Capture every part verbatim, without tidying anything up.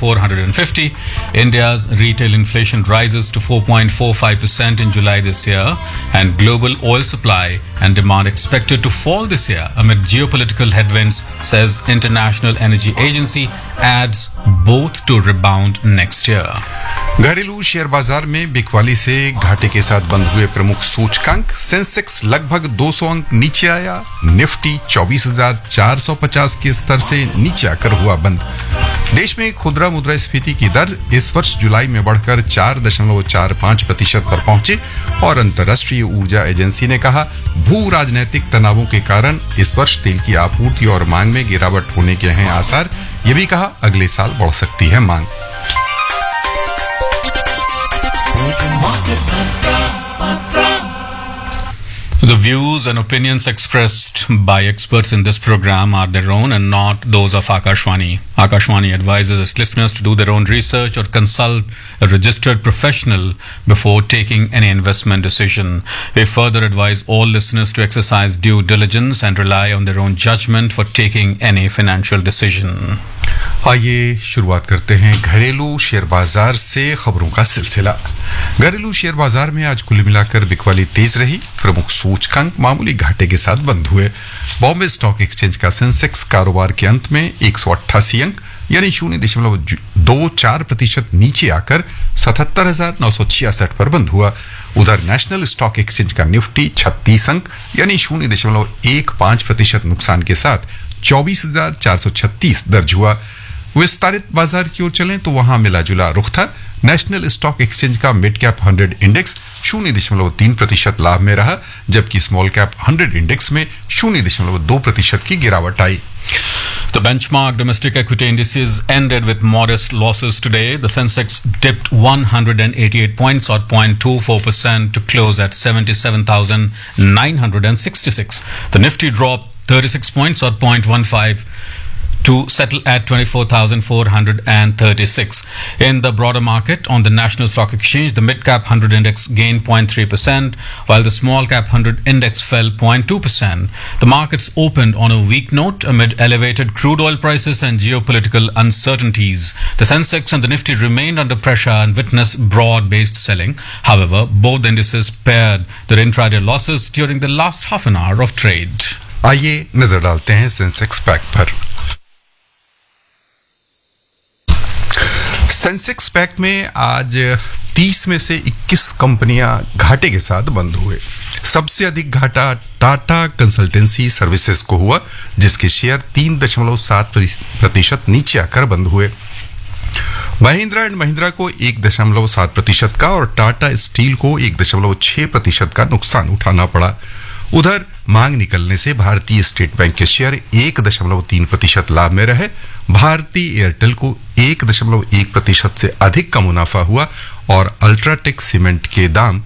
four hundred fifty. India's retail inflation rises to four point four five percent in July this year, and global oil supply and demand expected to fall this year amid geopolitical headwinds, says International Energy Agency, adds both to rebound next year. घरेलू share बाजार में बिकवाली से घाटे के साथ बंद हुए प्रमुख सूचकांक। सेंसेक्स लगभग दो सौ अंक नीचे आया। निफ्टी चौबीस हजार चार सौ पचास के स्तर से नीचे आकर हुआ बंद। देश में खुदरा मुद्रास्फीति की दर इस वर्ष जुलाई में बढ़कर चार दशमलव चार पांच प्रतिशत पर पहुंची और अंतर्राष्ट्रीय ऊर्जा एजेंसी ने कहा भू राजनीतिक तनावों के कारण इस वर्ष तेल की आपूर्ति और मांग में गिरावट होने के हैं आसार। ये भी कहा अगले साल बढ़ सकती है मांग। The views and opinions expressed by experts in this program are their own and not those of Akashvani. Akashvani advises its listeners to do their own research or consult a registered professional before taking any investment decision. We further advise all listeners to exercise due diligence and rely on their own judgment for taking any financial decision. आइए शुरुआत करते हैं घरेलू share बाजार से खबरों का सिलसिला। घरेलू शेयर बाजार में आज कुल मिलाकर बिकवाली तेज रही। प्रमुख सूचकांक मामूली घाटे के साथ बंद हुए। बॉम्बे स्टॉक एक्सचेंज का सेंसेक्स कारोबार के अंत में एक सौ अट्ठासी अंक यानी शून्य दशमलव दो चार प्रतिशत नीचे आकर सतहत्तर हजार नौ सौ छियासठ पर बंद हुआ। उधर नेशनल स्टॉक एक्सचेंज का निफ्टी छत्तीस अंक यानी शून्य दशमलव एक पांच प्रतिशत नुकसान के साथ चौबीस हजार चार सौ छत्तीस दर्ज हुआ। विस्तारित बाजार की ओर चलें तो वहां मिला जुला रुख था। नेशनल स्टॉक एक्सचेंज का मिड कैप हंड्रेड इंडेक्स शून्य दशमलव तीन प्रतिशत लाभ में रहा, जबकि स्मॉल कैप हंड्रेड इंडेक्स में शून्य दशमलव दो प्रतिशत की गिरावट आई। The benchmark domestic equity indices ended with modest losses today. The Sensex dipped one hundred eighty-eight points or zero point two four percent to close at seventy-seven thousand nine hundred sixty-six. The Nifty dropped thirty-six points or zero point one five to settle at twenty-four thousand four hundred thirty-six. In the broader market, on the National Stock Exchange, the mid-cap one hundred index gained zero point three percent, while the small-cap one hundred index fell zero point two percent. The markets opened on a weak note amid elevated crude oil prices and geopolitical uncertainties. The Sensex and the Nifty remained under pressure and witnessed broad-based selling. However, both indices pared their intraday losses during the last half an hour of trade. आइए नजर डालते हैं Sensex pack पर। Sensex pack में आज तीस में से इक्कीस कंपनियां घाटे के साथ बंद हुए। सबसे अधिक घाटा टाटा कंसल्टेंसी सर्विसेज को हुआ, जिसके शेयर तीन दशमलव सात प्रतिशत नीचे आकर बंद हुए। महिंद्रा एंड महिंद्रा को एक दशमलव सात प्रतिशत का और टाटा स्टील को एक दशमलव छह प्रतिशत का नुकसान उठाना पड़ा। उधर मांग निकलने से भारतीय स्टेट बैंक के शेयर एक दशमलव तीन प्रतिशत लाभ में रहे। भारतीय एयरटेल को एक दशमलव एक प्रतिशत से अधिक का मुनाफा हुआ और अल्ट्राटेक सीमेंट के दाम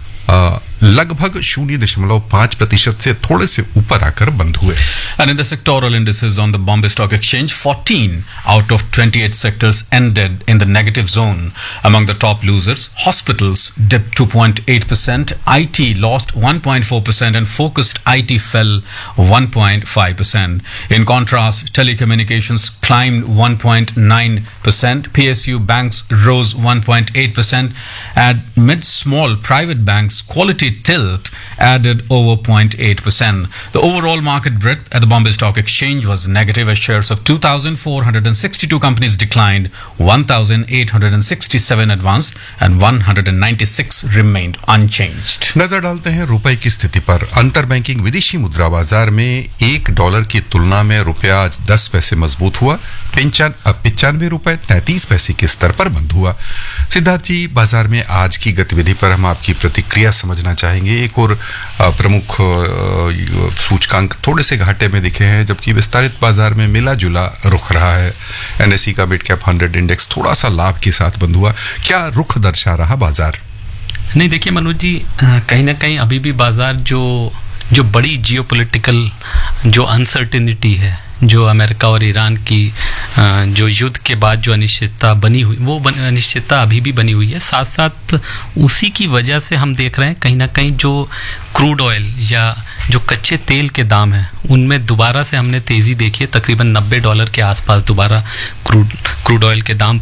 लगभग शून्य दशमलव पांच प्रतिशत से थोड़े से ऊपर आकर बंद हुए। And in the sectoral indices on the Bombay Stock Exchange, fourteen out of twenty-eight sectors ended in the negative zone. Among the top losers, hospitals dipped two point eight percent, I T lost one point four percent, and focused I T fell one point five percent. In contrast, telecommunications climbed one point nine percent, P S U banks rose one point eight percent, and mid-small private banks Quality Tilt added over zero point eight percent. The overall market breadth at the Bombay Stock Exchange was negative as shares of two thousand four hundred sixty-two companies declined, one thousand eight hundred sixty-seven advanced, and one hundred ninety-six remained unchanged. नजर डालते हैं रुपए की स्थिति पर। अंतर banking विदेशी मुद्रा बाजार में एक डॉलर की तुलना में रुपया आज दस पैसे मजबूत हुआ। पिचानवे रुपए तैंतीस पैसे के स्तर पर बंद हुआ। सिद्धार्थ जी, बाजार में आज की गतिविधि पर हम आपकी प्रतिक्रिया समझना चाहेंगे। एक और प्रमुख सूचकांक थोड़े से घाटे में दिखे हैं, जबकि विस्तारित बाजार में मिला जुला रुख रहा है। एनएसई का मिड कैप हंड्रेड इंडेक्स थोड़ा सा लाभ के साथ बंद हुआ। क्या रुख दर्शा रहा बाजार? नहीं, देखिए मनोज जी, कहीं ना कहीं अभी भी बाजार जो जो बड़ी जियोपॉलिटिकल जो अनसर्टेनिटी है, जो अमेरिका और ईरान की जो युद्ध के बाद जो अनिश्चितता बनी हुई, वो अनिश्चितता अभी भी बनी हुई है। साथ साथ उसी की वजह से हम देख रहे हैं कहीं ना कहीं जो क्रूड ऑयल या जो कच्चे तेल के दाम हैं उनमें दोबारा से हमने तेज़ी देखी है। तकरीबन नब्बे डॉलर के आसपास दोबारा क्रूड क्रूड ऑयल के दाम